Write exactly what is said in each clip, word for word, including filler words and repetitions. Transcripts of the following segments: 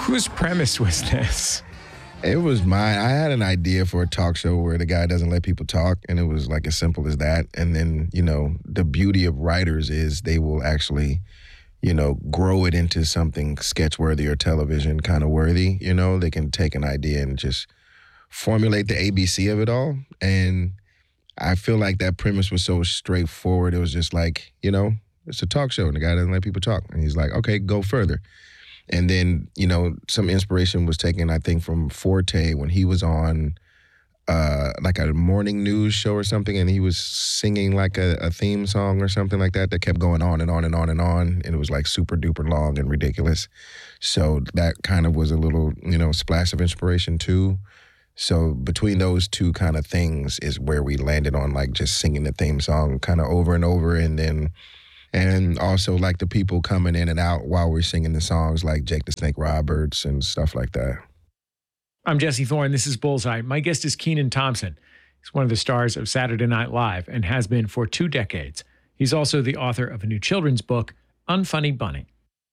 Whose premise was this? It was mine. I had an idea for a talk show where the guy doesn't let people talk, and it was like as simple as that. And then, you know, the beauty of writers is they will actually, you know, grow it into something sketch-worthy or television kind of worthy. You know, they can take an idea and just formulate the A B C of it all. And I feel like that premise was so straightforward. It was just like, you know, it's a talk show, and the guy doesn't let people talk. And he's like, okay, go further. And then, you know, some inspiration was taken, I think, from Forte when he was on uh, like a morning news show or something, and he was singing like a, a theme song or something like that that kept going on and on and on and on, and it was like super duper long and ridiculous. So that kind of was a little, you know, splash of inspiration too. So between those two kind of things is where we landed on like just singing the theme song kind of over and over, and then And also like the people coming in and out while we're singing the songs like Jake the Snake Roberts and stuff like that. I'm Jesse Thorne. This is Bullseye. My guest is Kenan Thompson. He's one of the stars of Saturday Night Live and has been for two decades. He's also the author of a new children's book, Unfunny Bunny.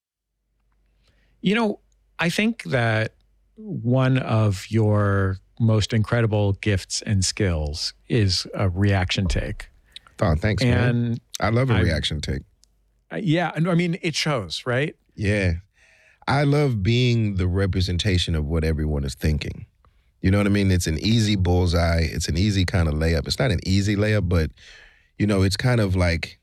You know, I think that one of your most incredible gifts and skills is a reaction take. Oh, thanks, and man. I love a I, reaction take. Yeah, I mean, it shows, right? Yeah. I love being the representation of what everyone is thinking. You know what I mean? It's an easy bullseye. It's an easy kind of layup. It's not an easy layup, but, you know, it's kind of like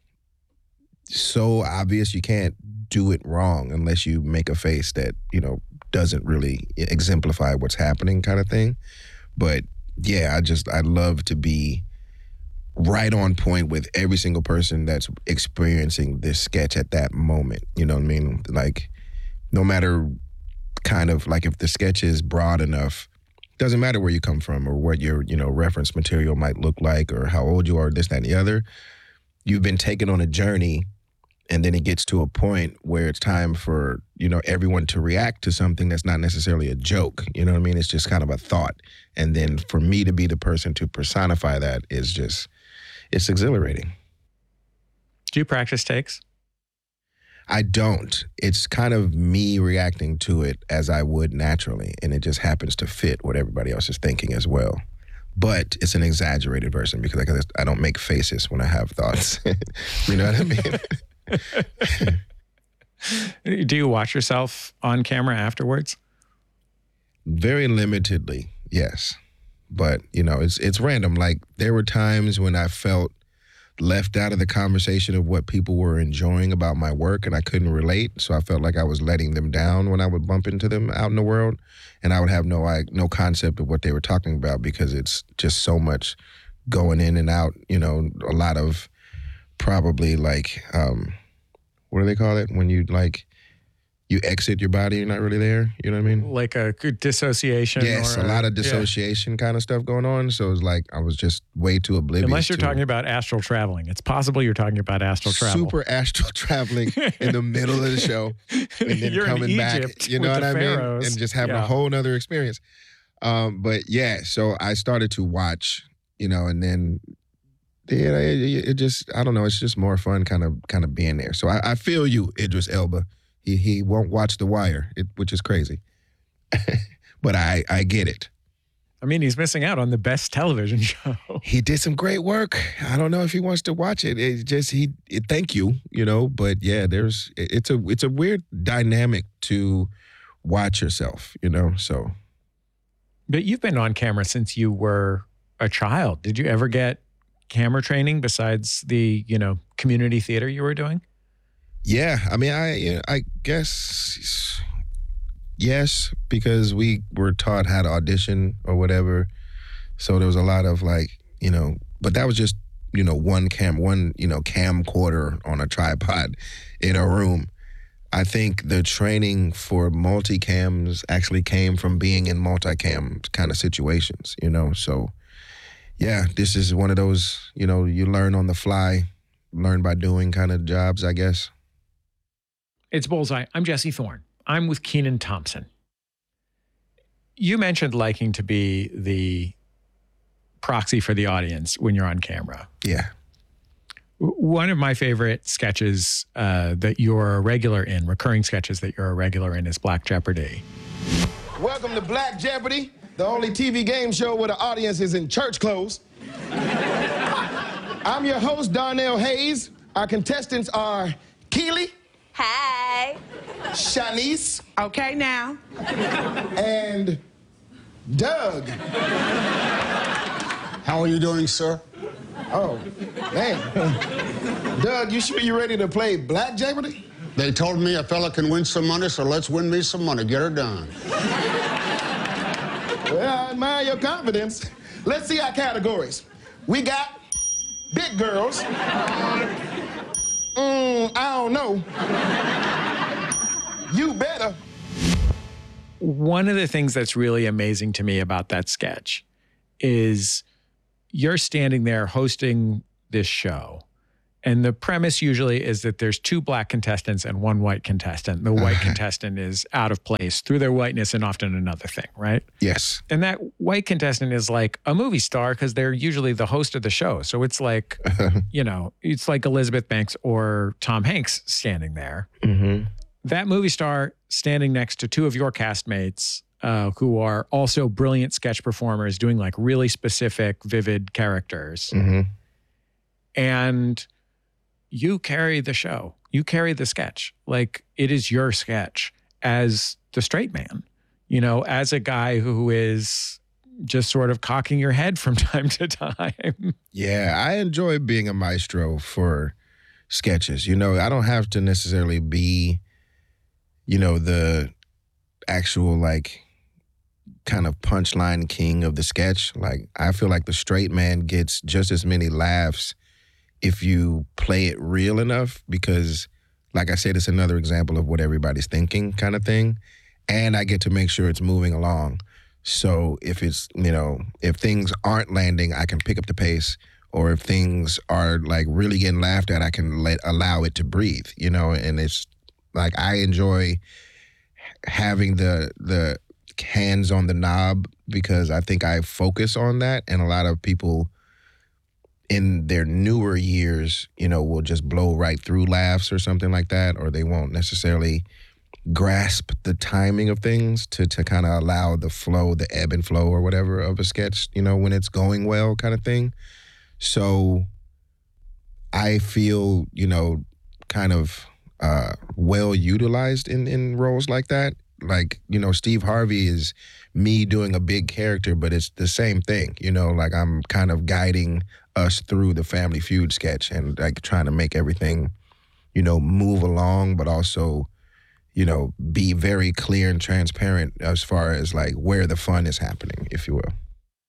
so obvious you can't do it wrong unless you make a face that, you know, doesn't really exemplify what's happening kind of thing. But, yeah, I just, I love to be right on point with every single person that's experiencing this sketch at that moment. You know what I mean? Like, no matter kind of like if the sketch is broad enough, doesn't matter where you come from or what your, you know, reference material might look like or how old you are, this, that, and the other. You've been taken on a journey, and then it gets to a point where it's time for, you know, everyone to react to something that's not necessarily a joke. You know what I mean? It's just kind of a thought. And then for me to be the person to personify that is just, it's exhilarating. Do you practice takes? I don't. It's kind of me reacting to it as I would naturally, and it just happens to fit what everybody else is thinking as well. But it's an exaggerated version because I, I don't make faces when I have thoughts. You know what I mean? Do you watch yourself on camera afterwards? Very limitedly, yes. But, you know, it's it's random. Like, there were times when I felt left out of the conversation of what people were enjoying about my work, and I couldn't relate. So I felt like I was letting them down when I would bump into them out in the world, and I would have no I, no concept of what they were talking about because it's just so much going in and out. You know, a lot of probably like, um, what do they call it? When you like, you exit your body, you're not really there. You know what I mean? Like a dissociation. Yes, or a, a lot of dissociation yeah. kind of stuff going on. So it's like I was just way too oblivious. Unless you're to talking about astral traveling. It's possible you're talking about astral travel. Super astral traveling in the middle of the show. And then you're coming in back, Egypt you know what I pharaohs. mean? And just having yeah. a whole nother experience. Um, but yeah, so I started to watch, you know, and then yeah, it, it just, I don't know, it's just more fun kind of kind of being there. So I, I feel you, Idris Elba. He he won't watch The Wire, it, which is crazy. But I, I get it. I mean, he's missing out on the best television show. He did some great work. I don't know if he wants to watch it. It just he. It, thank you, you know. But yeah, there's it, it's a it's a weird dynamic to watch yourself, you know. So, but you've been on camera since you were a child. Did you ever get camera training besides the you know community theater you were doing? Yeah, I mean, I I guess yes, because we were taught how to audition or whatever. So there was a lot of like, you know, but that was just, you know, one cam, one, you know, camcorder on a tripod in a room. I think the training for multicams actually came from being in multicam kind of situations, you know. So yeah, this is one of those, you know, you learn on the fly, learn by doing kind of jobs, I guess. It's Bullseye. I'm Jesse Thorne. I'm with Kenan Thompson. You mentioned liking to be the proxy for the audience when you're on camera. Yeah. One of my favorite sketches uh, that you're a regular in, recurring sketches that you're a regular in, is Black Jeopardy. Welcome to Black Jeopardy, the only T V game show where the audience is in church clothes. I'm your host, Darnell Hayes. Our contestants are Keely. Hey. Shanice. Okay, now. And Doug. How are you doing, sir? Oh, man. Doug, you sure you're ready to play Black Jeopardy? They told me a fella can win some money, so let's win me some money. Get her done. Well, I admire your confidence. Let's see our categories. We got big girls. Mm, I don't know. You better. One of the things that's really amazing to me about that sketch is you're standing there hosting this show. And the premise usually is that there's two black contestants and one white contestant. The white contestant is out of place through their whiteness and often another thing, right? Yes. And that white contestant is like a movie star because they're usually the host of the show. So it's like, you know, it's like Elizabeth Banks or Tom Hanks standing there. Mm-hmm. That movie star standing next to two of your castmates uh, who are also brilliant sketch performers doing like really specific, vivid characters. Mm-hmm. And you carry the show. You carry the sketch. Like, it is your sketch as the straight man, you know, as a guy who is just sort of cocking your head from time to time. Yeah, I enjoy being a maestro for sketches. You know, I don't have to necessarily be, you know, the actual, like, kind of punchline king of the sketch. Like, I feel like the straight man gets just as many laughs if you play it real enough, because, like I said, it's another example of what everybody's thinking kind of thing. And I get to make sure it's moving along. So if it's, you know, if things aren't landing, I can pick up the pace. Or if things are like really getting laughed at, I can let allow it to breathe, you know. And it's like, I enjoy having the the hands on the knob because I think I focus on that. And a lot of people in their newer years, you know, will just blow right through laughs or something like that, or they won't necessarily grasp the timing of things to to kind of allow the flow, the ebb and flow or whatever of a sketch, you know, when it's going well kind of thing. So I feel, you know, kind of uh, well utilized in, in roles like that. Like, you know, Steve Harvey is me doing a big character, but it's the same thing, you know, like I'm kind of guiding us through the Family Feud sketch and like trying to make everything, you know, move along, but also, you know, be very clear and transparent as far as like where the fun is happening, if you will.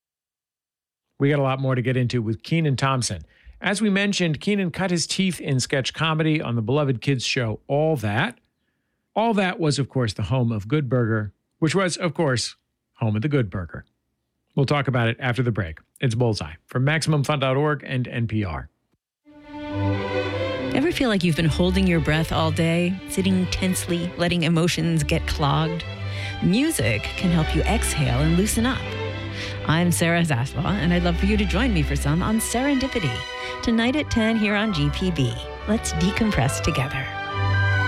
We got a lot more to get into with Kenan Thompson. As we mentioned, Kenan cut his teeth in sketch comedy on the beloved kids show All That. All That was, of course, the home of Good Burger, which was, of course, home of the Good Burger. We'll talk about it after the break. It's Bullseye from Maximum Fun dot org and N P R. Ever feel like you've been holding your breath all day, sitting tensely, letting emotions get clogged? Music can help you exhale and loosen up. I'm Sarah Zaslow, and I'd love for you to join me for some on Serendipity, tonight at ten here on G P B. Let's decompress together.